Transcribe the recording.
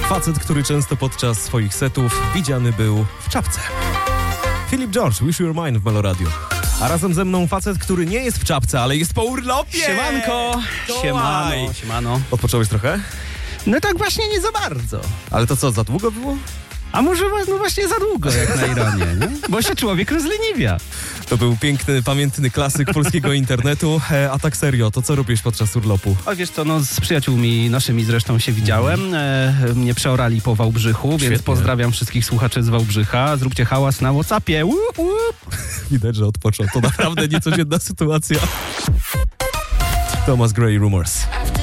Facet, który często podczas swoich setów widziany był w czapce. Philip George, Wish You Were Mine w Melo Radio. A razem ze mną facet, który nie jest w czapce, ale jest po urlopie! Siemanko! Siemano. Odpocząłeś trochę? No tak właśnie nie za bardzo. Ale to co, za długo było? A może no właśnie za długo, jak na Iranie, nie? Bo się człowiek rozleniwia. To był piękny, pamiętny klasyk polskiego internetu. A tak serio, to co robisz podczas urlopu? O wiesz co, no z przyjaciółmi naszymi zresztą się widziałem. Mnie przeorali po Wałbrzychu, więc Świetnie. Pozdrawiam wszystkich słuchaczy z Wałbrzycha. Zróbcie hałas na WhatsAppie. Łup, łup. Widać, że odpoczął. To naprawdę niecodzienna sytuacja. Thomas Gray, Rumors.